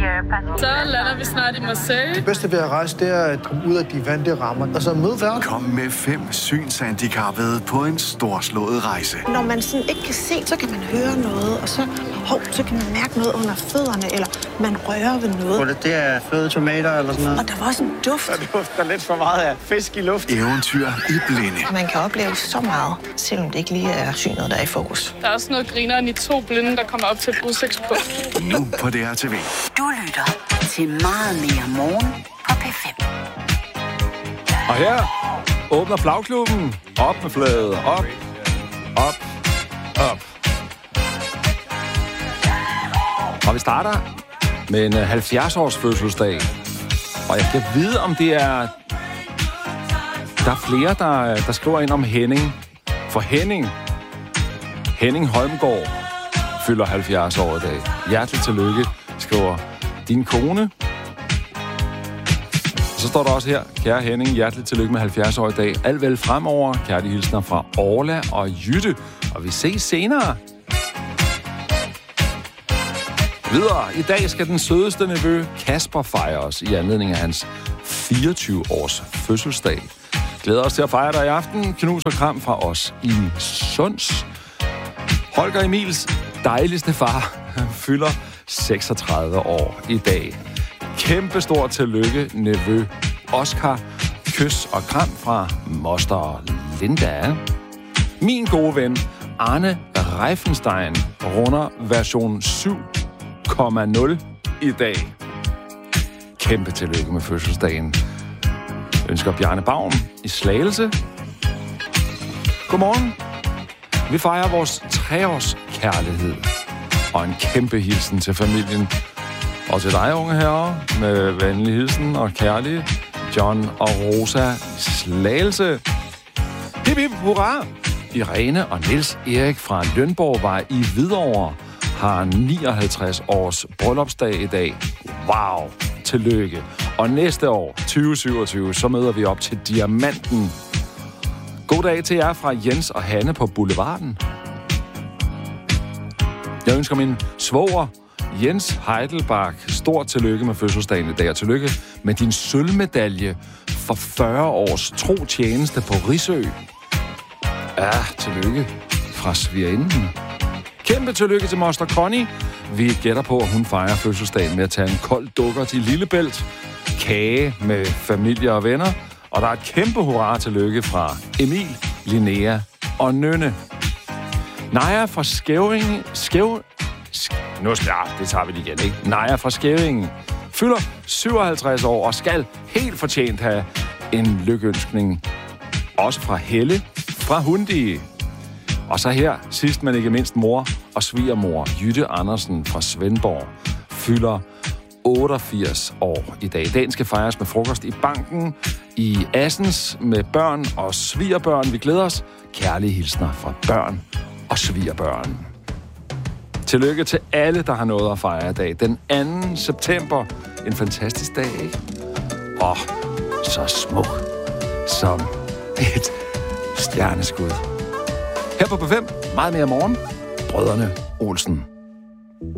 Så lander vi snart i Marseille. Det bedste ved at rejse, det er at komme ud af de vante rammer. Og så møde verden. Kom med 5 synshandicappede på en storslået rejse. Når man sådan ikke kan se, så kan man høre noget, og så kan man mærke noget under fødderne, eller man rører ved noget. Det er fløde tomater eller sådan noget. Og der var også en duft. Der dufter lidt for meget af fisk i luft. Eventyr i blinde. Man kan opleve så meget, selvom det ikke lige er synet, der er i fokus. Der er også noget grineren i 2 blinde, der kommer op til et udsigtspunkt. Nu på DR TV. Du lytter til Meget Mere Morgen på P5. Og her åbner flagklubben. Op med flaget. Op. Op. Op. Og vi starter med en 70-års fødselsdag. Og jeg kan vide, om det er... Der er flere, der skriver ind om Henning. For Henning Holmgaard fylder 70 år i dag. Hjerteligt tillykke, skriver din kone. Så står der også her, kære Henning, hjerteligt tillykke med 70 år i dag. Alt vel fremover, kærlige hilsner fra Orla og Jytte. Og vi ses senere. Videre. I dag skal den sødeste nevø Kasper fejres i anledning af hans 24-års fødselsdag. Glæder os til at fejre dig i aften. Knus og kram fra os i Sunds. Holger Emils dejligste far fylder 36 år i dag. Kæmpe stort tillykke, nevø Oscar. Kys og kram fra moster Linda. Min gode ven Arne Reifenstein runder version 7,0 i dag. Kæmpe tillykke med fødselsdagen. Ønsker Bjarne Baum i Slagelse. Godmorgen. Vi fejrer vores 3-års kærlighed. Og en kæmpe hilsen til familien. Og til dig, unge herrer, med venlig hilsen og kærlig John og Rosa i Slagelse. Hip hip hurra! Irene og Niels Erik fra Lønborgvej i Hvidovre har 59 års bryllupsdag i dag. Wow! Tillykke. Og næste år, 2027, så møder vi op til Diamanten. God dag til jer fra Jens og Hanne på Boulevarden. Jeg ønsker min svoger, Jens Heidelbach, stort tillykke med fødselsdagen i dag. Og tillykke med din sølvmedalje for 40 års tro tjeneste på Risø. Ja, tillykke fra svigerinden. Kæmpe tillykke til moster Connie. Vi gætter på, at hun fejrer fødselsdagen med at tage en kold dukker til Lillebælt. Kage med familie og venner. Og der er et kæmpe hurra tillykke fra Emil, Linnea og Nynne. Naja fra det tager vi lige igen, ikke? Naja fra Skævingen fylder 57 år og skal helt fortjent have en lykønskning. Også fra Helle fra Hundi. Og så her, sidst men ikke mindst, mor og svigermor Jytte Andersen fra Svendborg fylder 88 år i dag. Dagen skal fejres med frokost i banken i Assens med børn og svigerbørn. Vi glæder os. Kærlige hilsner fra børn og svigerbørn. Tillykke til alle, der har noget at fejre i dag. Den 2. september. En fantastisk dag, ikke? Og så smuk som et stjerneskud. Her på P5, meget mere morgen. Brødrene Olsen.